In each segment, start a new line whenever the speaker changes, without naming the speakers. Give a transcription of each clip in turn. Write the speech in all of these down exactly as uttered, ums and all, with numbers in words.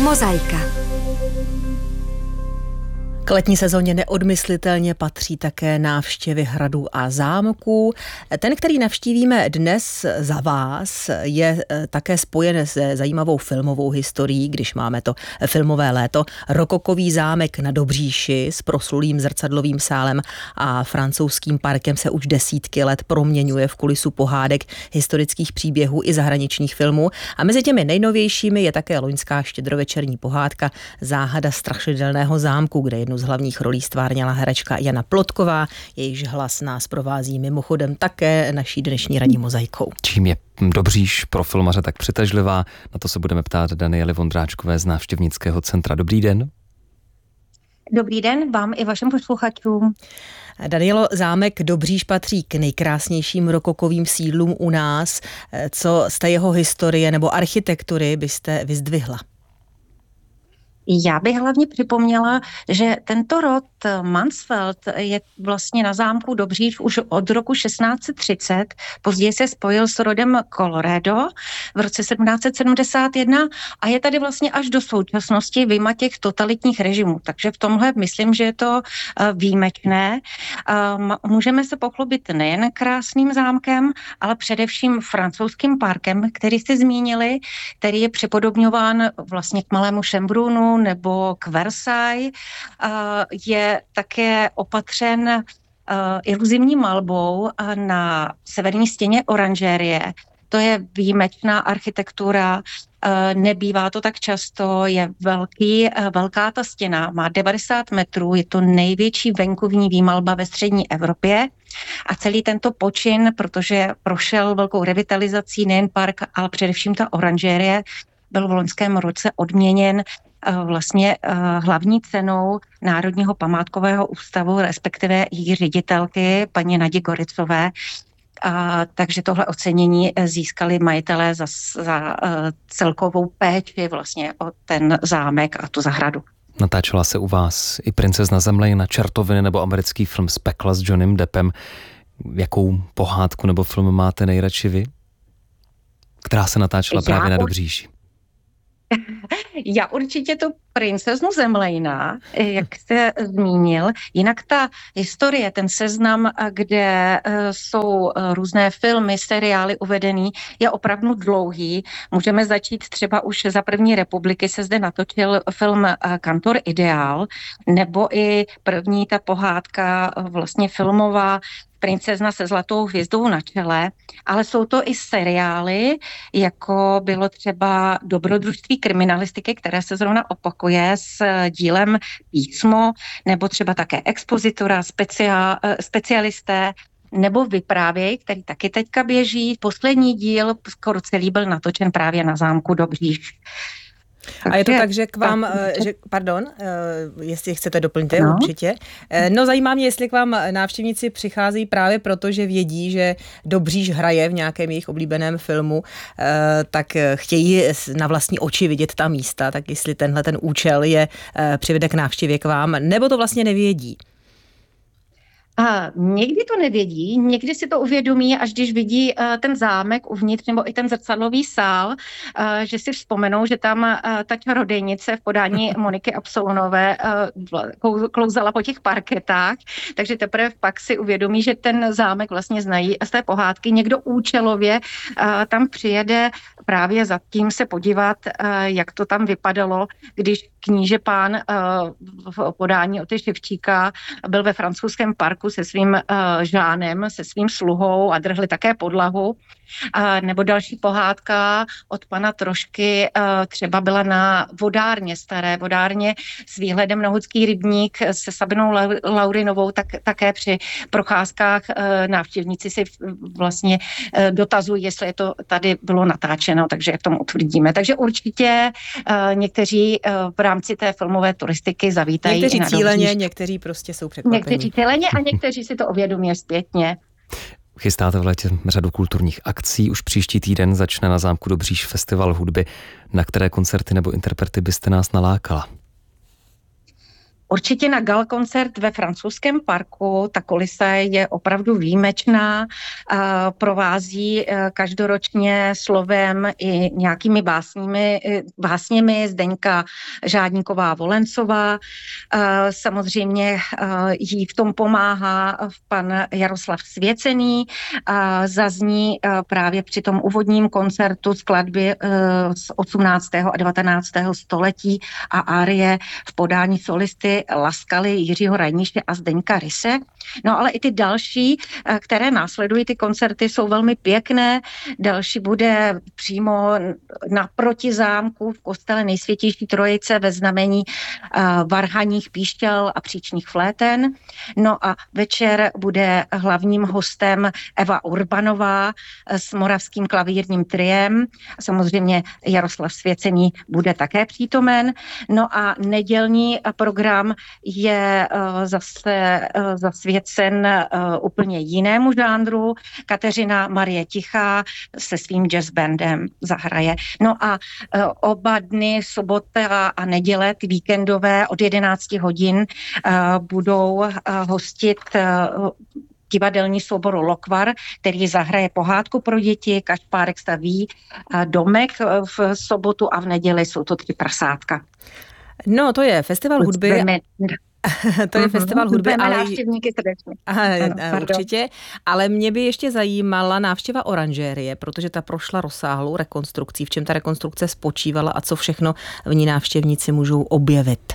Mozaika.
K letní sezóně neodmyslitelně patří také návštěvy hradů a zámků. Ten, který navštívíme dnes za vás, je také spojen se zajímavou filmovou historií, když máme to filmové léto. Rokokový zámek na Dobříši s proslulým zrcadlovým sálem a francouzským parkem se už desítky let proměňuje v kulisu pohádek, historických příběhů i zahraničních filmů. A mezi těmi nejnovějšími je také loňská štědrovečerní pohádka Záhada strašidelného zámku, kde jednu z hlavních rolí stvárněla herečka Jana Plotková, jejíž hlas nás provází mimochodem také naší dnešní ranní mozaikou.
Čím je Dobříš pro filmaře tak přitažlivá? Na to se budeme ptát Daniely Vondráčkové z návštěvnického centra. Dobrý den.
Dobrý den vám i vašim posluchačům.
Danielo, zámek Dobříš patří k nejkrásnějším rokokovým sídlům u nás. Co z té jeho historie nebo architektury byste vyzdvihla?
Já bych hlavně připomněla, že tento rod Mansfeld je vlastně na zámku Dobříš už od roku šestnáct set třicet. Později se spojil s rodem Colloredo v roce sedmnáct set sedmdesát jedna a je tady vlastně až do současnosti vyjma těch totalitních režimů. Takže v tomhle myslím, že je to výjimečné. Můžeme se pochlubit nejen krásným zámkem, ale především francouzským parkem, který jste zmínili, který je připodobňován vlastně k Malému Šembrunu nebo k Versailles, je také opatřen iluzivní malbou na severní stěně oranžérie. To je výjimečná architektura, nebývá to tak často, je velký, velká ta stěna, má devadesát metrů, je to největší venkovní výmalba ve střední Evropě a celý tento počin, protože prošel velkou revitalizací nejen park, ale především ta oranžérie, byl v loňském roce odměněn vlastně hlavní cenou Národního památkového ústavu, respektive její ředitelky, paní Nadi Goricové. A, takže tohle ocenění získali majitelé za, za uh, celkovou péči vlastně o ten zámek a tu zahradu.
Natáčela se u vás i Princezna Zemlejna, Čertoviny nebo americký film Z pekla s Johnnym Deppem. Jakou pohádku nebo film máte nejradši vy? Která se natáčela Já právě na Dobříši?
Já určitě tu Princeznu Zemlejna, jak jste zmínil. Jinak ta historie, ten seznam, kde jsou různé filmy, seriály uvedený, je opravdu dlouhý. Můžeme začít třeba už za první republiky se zde natočil film Kantor Ideál, nebo i první ta pohádka vlastně filmová Princezna se zlatou hvězdou na čele, ale jsou to i seriály, jako bylo třeba Dobrodružství kriminalistiky, které se zrovna opakuje s dílem Písmo, nebo třeba také Expozitura, speciál, specialisté, nebo Vyprávěj, který taky teďka běží. Poslední díl skoro celý byl natočen právě na zámku Dobříš.
A je to tak, že k vám, že, pardon, jestli chcete doplnit, no. Určitě. No zajímá mě, jestli k vám návštěvníci přicházejí právě proto, že vědí, že Dobříš hraje v nějakém jejich oblíbeném filmu, tak chtějí na vlastní oči vidět ta místa, tak jestli tenhle ten účel je přivede k návštěvě k vám, nebo to vlastně nevědí.
A někdy to nevědí, někdy si to uvědomí, až když vidí uh, ten zámek uvnitř nebo i ten zrcadlový sál, uh, že si vzpomenou, že tam uh, ta čarodejnice v podání Moniky Absolonové uh, klouzala po těch parketách, takže teprve pak si uvědomí, že ten zámek vlastně znají z té pohádky. Někdo účelově uh, tam přijede právě za tím se podívat, uh, jak to tam vypadalo, když kníže pán uh, v podání od Ševčíka byl ve francouzském parku se svým uh, žánem, se svým sluhou a drhli také podlahu. Uh, nebo další pohádka od pana Trošky uh, třeba byla na vodárně, staré vodárně s výhledem na Hudský rybník se Sabinou Laurinovou, tak také při procházkách uh, návštěvníci si vlastně uh, dotazují, jestli je to tady bylo natáčeno, takže jak tomu utvrdíme. Takže určitě uh, někteří uh, v rámci té filmové turistiky zavítají.
Někteří cíleně, někteří prostě jsou překvapení.
Někteří cíleně a někteří si to uvědomí zpětně.
Chystáte v létě řadu kulturních akcí. Už příští týden začne na zámku Dobříš festival hudby. Na které koncerty nebo interprety byste nás nalákala?
Určitě na gal koncert ve francouzském parku. Ta kulisa je opravdu výjimečná, provází každoročně slovem i nějakými básními, básněmi Zdeňka Žádníková-Volencová. Samozřejmě jí v tom pomáhá pan Jaroslav Svěcený. Zazní právě při tom úvodním koncertu skladby z osmnáctého a devatenáctého století a árie v podání solisty Laskaly, Jiřího Rajníše a Zdeňka Ryse. No ale i ty další, které následují, ty koncerty jsou velmi pěkné. Další bude přímo naproti zámku v kostele Nejsvětější Trojice ve znamení varhaních píšťal a příčných fléten. No a večer bude hlavním hostem Eva Urbanová s moravským klavírním triem. Samozřejmě Jaroslav Svěcený bude také přítomen. No a nedělní program je zase zasvěcen úplně jinému žánru. Kateřina Marie Tichá se svým jazzbandem zahraje. No a oba dny, sobota a neděle, ty víkendové od jedenácti hodin budou hostit divadelní souboru Lokvar, který zahraje pohádku pro děti, Kašpárek staví domek v sobotu a v neděli jsou to tři prasátka.
No, to je festival hudby.
Budeme...
To je festival hudby,
Budeme
ale...
návštěvníky srdečně.
Aha, ano, určitě, ale mě by ještě zajímala návštěva oranžérie, protože ta prošla rozsáhlou rekonstrukcí. V čem ta rekonstrukce spočívala a co všechno v ní návštěvníci můžou objevit?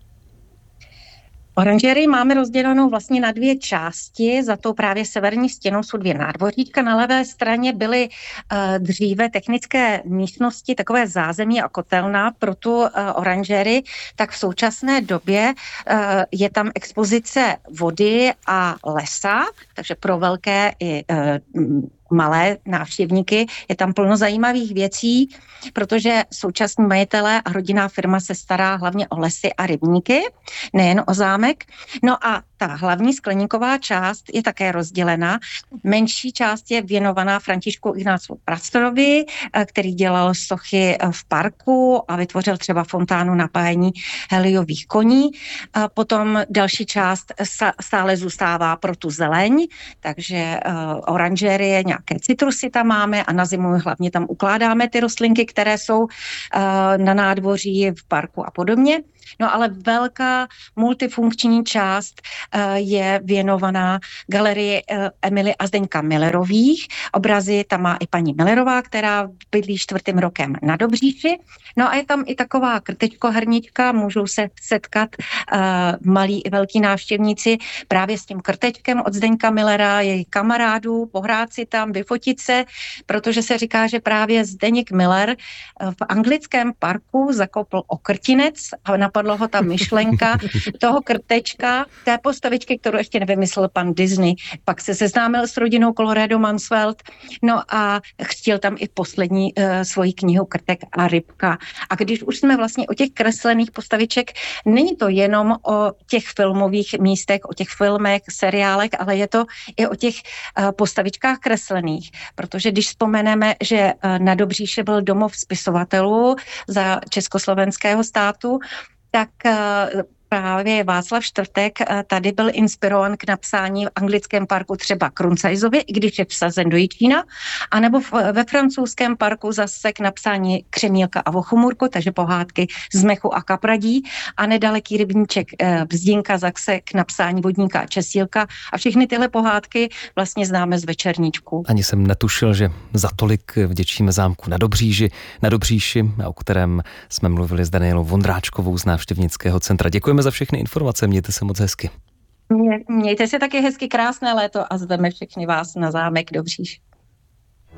Oranžérii máme rozdělenou vlastně na dvě části, za tou právě severní stěnou jsou dvě nádvoříčka. Na levé straně byly uh, dříve technické místnosti, takové zázemí a kotelna pro tu uh, oranžérii, tak v současné době uh, je tam expozice vody a lesa, takže pro velké i uh, malé návštěvníky. Je tam plno zajímavých věcí, protože současní majitelé a rodinná firma se stará hlavně o lesy a rybníky, nejen o zámek. No a ta hlavní skleníková část je také rozdělena. Menší část je věnovaná Františku Ignácu Prastorovi, který dělal sochy v parku a vytvořil třeba fontánu napájení heliových koní. A potom další část stále zůstává pro tu zeleň, takže oranžérie, nějaké citrusy tam máme a na zimu hlavně tam ukládáme ty rostlinky, které jsou na nádvoří, v parku a podobně. No ale velká multifunkční část je věnovaná galerii Emily a Zdeňka Millerových. Obrazy tam má i paní Millerová, která bydlí čtvrtým rokem na Dobříši. No a je tam i taková krtečkohernička, můžou se setkat uh, malí i velký návštěvníci právě s tím krtečkem od Zdeňka Millera, jejich kamarádů, pohrát si tam, vyfotit se, protože se říká, že právě Zdeněk Miller v anglickém parku zakopl okrtinec a napadlo ho ta myšlenka toho krtečka, té postavičky, kterou ještě nevymyslel pan Disney. Pak se seznámil s rodinou Colorado Mansfeld, no a chtěl tam i poslední uh, svoji knihu Krtek a rybka. A když už jsme vlastně o těch kreslených postaviček, není to jenom o těch filmových místech, o těch filmech, seriálech, ale je to i o těch uh, postavičkách kreslených. Protože když vzpomeneme, že uh, na Dobříši byl domov spisovatelů za československého státu, tak uh, právě Václav Štvrtek tady byl inspirován k napsání v anglickém parku třeba Kruncajzovi, i když je vsazen do Jičína, anebo ve francouzském parku zase k napsání Křemílka a Vochomurku, takže pohádky z mechu a kapradí, a nedaleký rybníček Bzdinka zase k napsání Vodníka a Česílka, a všechny tyhle pohádky vlastně známe z večerníčku.
Ani jsem netušil, že za tolik vděčíme zámku na Dobříži, na Dobříši, o kterém jsme mluvili s Danielou Vondráčkovou z návštěvnického centra. Děkujeme za všechny informace, mějte se moc hezky.
Mě, mějte se taky hezky, krásné léto a zveme všechny vás na zámek Dobříš.